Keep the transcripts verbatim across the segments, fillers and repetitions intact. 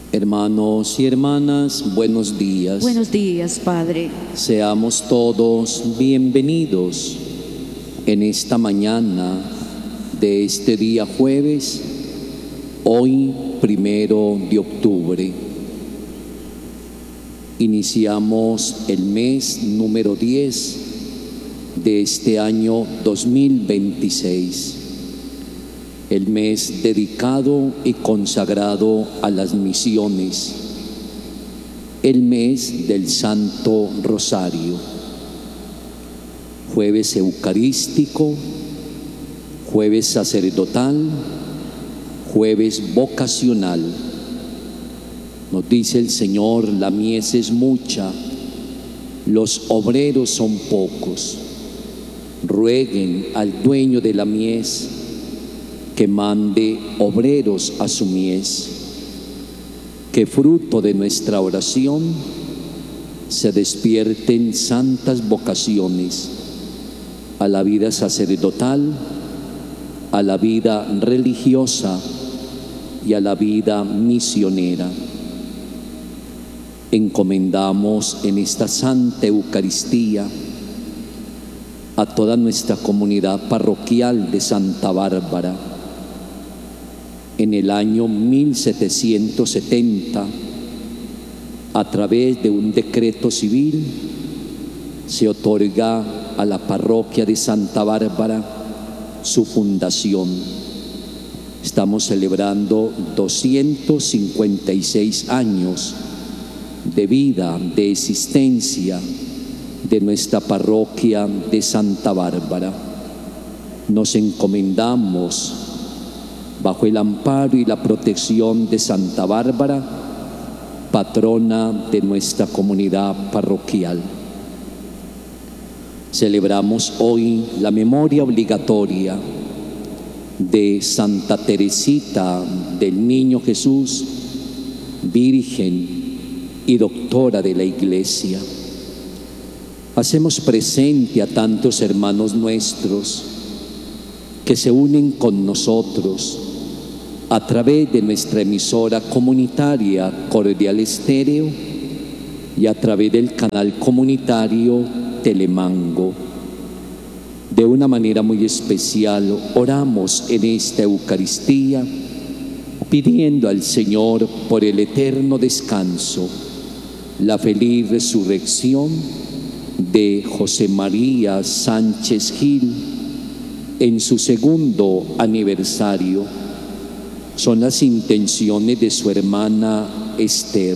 Hermanos y hermanas, buenos días. Buenos días, Padre. Seamos todos bienvenidos en esta mañana de este día jueves, hoy primero de octubre. Iniciamos el mes número diez de este año dos mil veintiséis. El mes dedicado y consagrado a las misiones, el mes del Santo Rosario, jueves eucarístico, jueves sacerdotal, jueves vocacional. Nos dice el Señor: la mies es mucha, los obreros son pocos. Rueguen al dueño de la mies que mande obreros a su mies, que fruto de nuestra oración se despierten santas vocaciones a la vida sacerdotal, a la vida religiosa y a la vida misionera. Encomendamos en esta Santa Eucaristía a toda nuestra comunidad parroquial de Santa Bárbara. En el año mil setecientos setenta, a través de un decreto civil, se otorga a la parroquia de Santa Bárbara su fundación. Estamos celebrando doscientos cincuenta y seis años de vida, de existencia de nuestra parroquia de Santa Bárbara. Nos encomendamos bajo el amparo y la protección de Santa Bárbara, patrona de nuestra comunidad parroquial. Celebramos hoy la memoria obligatoria de Santa Teresita del Niño Jesús, Virgen y doctora de la Iglesia. Hacemos presente a tantos hermanos nuestros que se unen con nosotros a través de nuestra emisora comunitaria Cordial Estéreo y a través del canal comunitario Telemango. De una manera muy especial oramos en esta Eucaristía pidiendo al Señor por el eterno descanso, la feliz resurrección de José María Sánchez Gil en su segundo aniversario. Son las intenciones de su hermana Esther.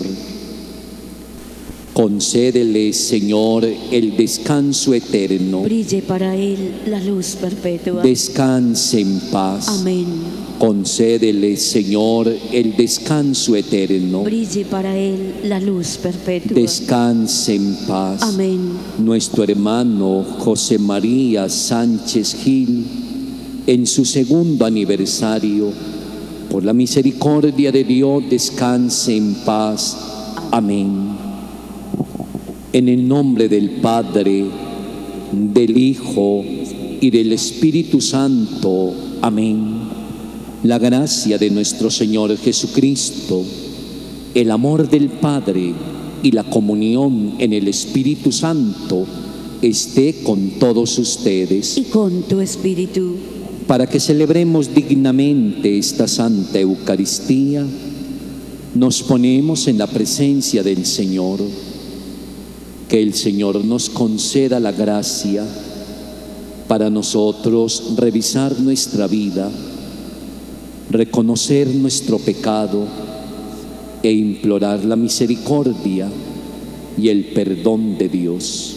Concédele, Señor, el descanso eterno. Brille para él la luz perpetua. Descanse en paz. Amén. Concédele, Señor, el descanso eterno. Brille para él la luz perpetua. Descanse en paz. Amén. Nuestro hermano José María Sánchez Gil, en su segundo aniversario, por la misericordia de Dios, descanse en paz. Amén. En el nombre del Padre, del Hijo y del Espíritu Santo. Amén. La gracia de nuestro Señor Jesucristo, el amor del Padre y la comunión en el Espíritu Santo esté con todos ustedes. Y con tu espíritu. Para que celebremos dignamente esta Santa Eucaristía, nos ponemos en la presencia del Señor. Que el Señor nos conceda la gracia para nosotros revisar nuestra vida, reconocer nuestro pecado e implorar la misericordia y el perdón de Dios.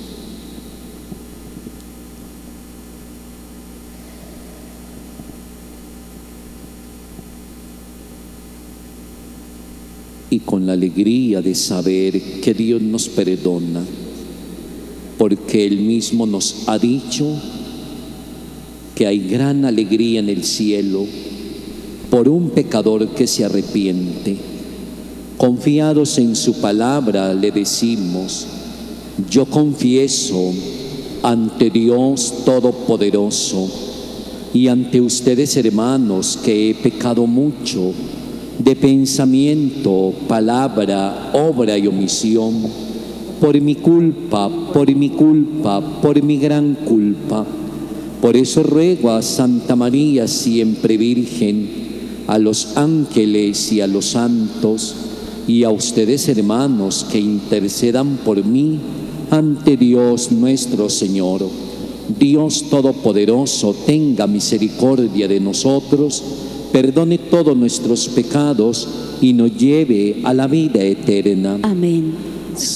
Y con la alegría de saber que Dios nos perdona, porque Él mismo nos ha dicho que hay gran alegría en el cielo por un pecador que se arrepiente. Confiados en su palabra le decimos: yo confieso ante Dios Todopoderoso y ante ustedes, hermanos, que he pecado mucho de pensamiento, palabra, obra y omisión, por mi culpa, por mi culpa, por mi gran culpa. Por eso ruego a Santa María, siempre Virgen, a los ángeles y a los santos, y a ustedes, hermanos, que intercedan por mí ante Dios nuestro Señor. Dios Todopoderoso, tenga misericordia de nosotros, perdone todos nuestros pecados y nos lleve a la vida eterna. Amén.